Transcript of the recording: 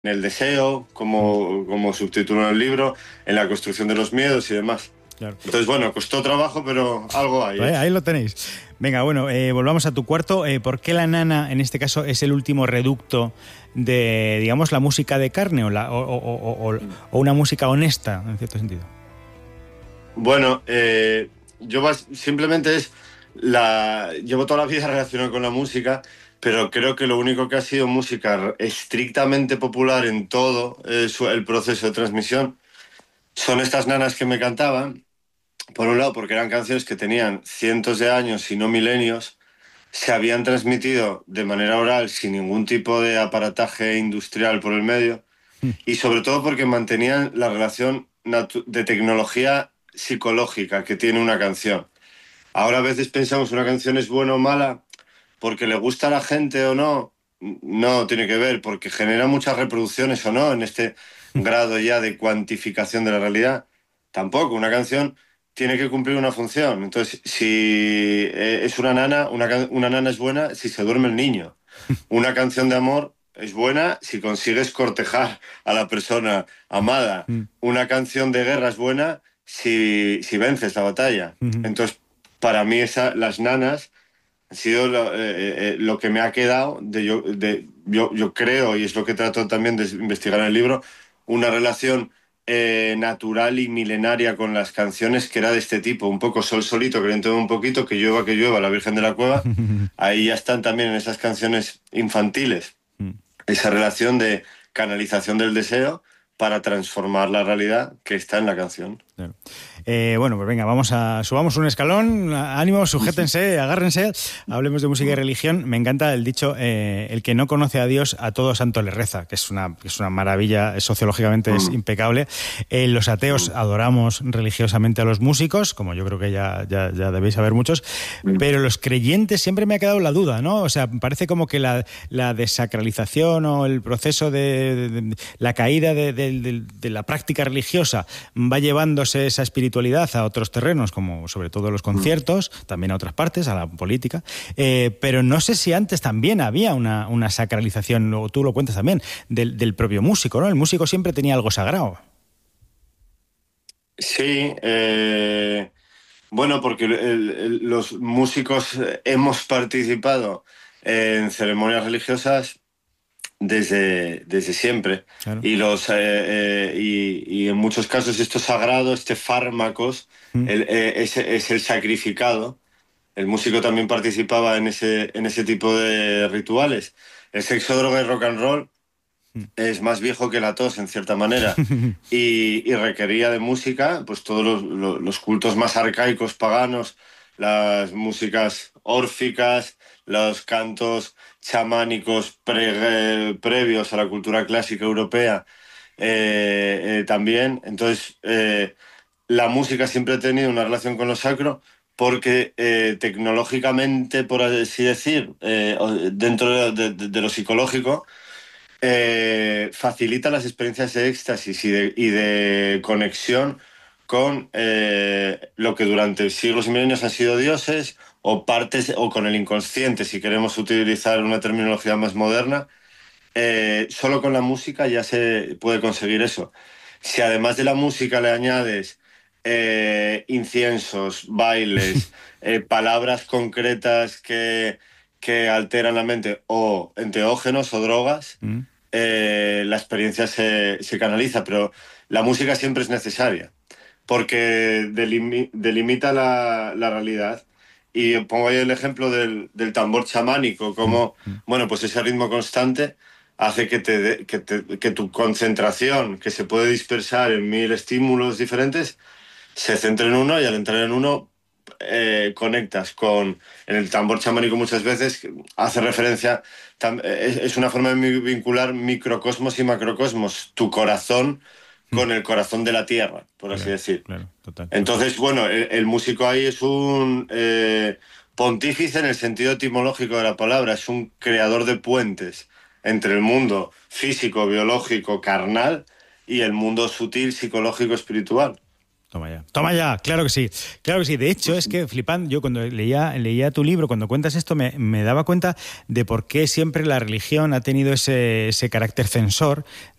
en el deseo, como subtituló el libro, en la construcción de los miedos y demás. Claro. Entonces, bueno, costó trabajo, pero algo hay Ahí hecho. lo tenéis. Venga, bueno, volvamos a tu cuarto. ¿Por qué la nana, en este caso, es el último reducto de, digamos, la música de carne o una música honesta, en cierto sentido? Bueno, simplemente llevo toda la vida relacionado con la música, pero creo que lo único que ha sido música estrictamente popular en todo el proceso de transmisión son estas nanas que me cantaban. Por un lado, porque eran canciones que tenían cientos de años, si no milenios, se habían transmitido de manera oral sin ningún tipo de aparataje industrial por el medio, y sobre todo porque mantenían la relación de tecnología psicológica que tiene una canción. Ahora a veces pensamos una canción es buena o mala porque le gusta a la gente o no. No tiene que ver, porque genera muchas reproducciones o no en este grado ya de cuantificación de la realidad. Tampoco, una canción tiene que cumplir una función. Entonces, si es una nana, una nana es buena si se duerme el niño. Una canción de amor es buena si consigues cortejar a la persona amada. Una canción de guerra es buena si vences la batalla. Entonces, para mí las nanas han sido lo que me ha quedado yo creo, y es lo que trato también de investigar en el libro, una relación natural y milenaria con las canciones que era de este tipo, un poco Sol solito, que un poquito, que llueva, la Virgen de la Cueva. Ahí ya están también en esas canciones infantiles esa relación de canalización del deseo para transformar la realidad que está en la canción. Claro. Bueno, pues venga, subamos un escalón, ánimo, sujétense, agárrense, hablemos de música y religión. Me encanta el dicho, el que no conoce a Dios, a todo santo le reza, que es una maravilla, sociológicamente es impecable. Los ateos adoramos religiosamente a los músicos, como yo creo que ya debéis saber muchos, pero los creyentes siempre me ha quedado la duda, ¿no? O sea, parece como que la desacralización o el proceso de la caída de la práctica religiosa va llevándose esa espiritualidad a otros terrenos, como sobre todo los conciertos, también a otras partes, a la política, pero no sé si antes también había una sacralización, o tú lo cuentas también, del propio músico, ¿no? El músico siempre tenía algo sagrado. Sí, bueno, porque los músicos hemos participado en ceremonias religiosas desde siempre. Claro. Y en muchos casos esto sagrado, este fármacos, es el sacrificado. El músico también participaba en ese tipo de rituales. El sexo, droga y rock and roll es más viejo que la tos, en cierta manera, y requería de música, pues todos los cultos más arcaicos paganos, las músicas órficas, los cantos chamánicos previos a la cultura clásica europea, también. Entonces, la música siempre ha tenido una relación con lo sacro porque tecnológicamente, por así decir, dentro de lo psicológico, facilita las experiencias de éxtasis y de conexión con lo que durante siglos y milenios han sido dioses o partes o con el inconsciente, si queremos utilizar una terminología más moderna. Solo con la música ya se puede conseguir eso. Si además de la música le añades inciensos, bailes, palabras concretas que alteran la mente o enteógenos o drogas, la experiencia se canaliza, pero la música siempre es necesaria porque delimita la realidad. Y pongo ahí el ejemplo del tambor chamánico, como, bueno, pues ese ritmo constante hace que tu concentración, que se puede dispersar en mil estímulos diferentes, se centra en uno, y al entrar en uno conectas con... En el tambor chamánico muchas veces hace referencia, es una forma de vincular microcosmos y macrocosmos, tu corazón con el corazón de la tierra, por así Claro, decir. claro, total. Entonces, bueno, el músico ahí es un pontífice en el sentido etimológico de la palabra, es un creador de puentes entre el mundo físico, biológico, carnal y el mundo sutil, psicológico, espiritual. Toma ya, claro que sí. De hecho, es que flipando, yo cuando leía tu libro, cuando cuentas esto, me daba cuenta de por qué siempre la religión ha tenido ese carácter censor,